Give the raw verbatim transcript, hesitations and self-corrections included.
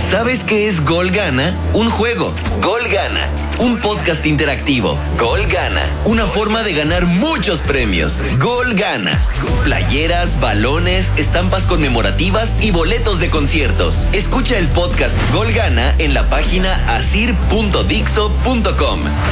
¿Sabes qué es Gol Gana? Un juego. Gol Gana. Un podcast interactivo. Gol Gana. Una forma de ganar muchos premios. Gol Gana. Playeras, balones, estampas conmemorativas y boletos de conciertos. Escucha el podcast Gol Gana en la página asir punto dixo punto com.